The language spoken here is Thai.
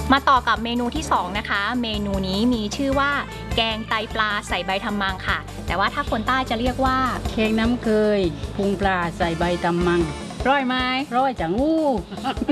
มาต่อกับเมนูที่2นะคะเมนูนี้มีชื่อว่าแกงไตปลาใส่ใบทำมังค่ะแต่ว่าถ้าคนใต้จะเรียกว่าแกงน้ำเคยพุงปลาใส่ใบตำมังร่อยไหมร้อยจังอู้